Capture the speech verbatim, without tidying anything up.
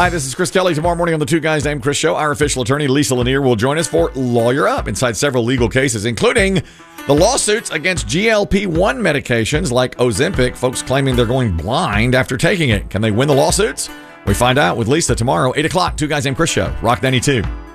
Hi, this is Chris Kelly. Tomorrow morning on the Two Guys Named Chris show, our official attorney, Lisa Lanier, will join us for Lawyer Up inside several legal cases, including the lawsuits against G L P one medications like Ozempic, folks claiming they're going blind after taking it. Can they win the lawsuits? We find out with Lisa tomorrow, eight o'clock, Two Guys Named Chris show, Rock ninety-two.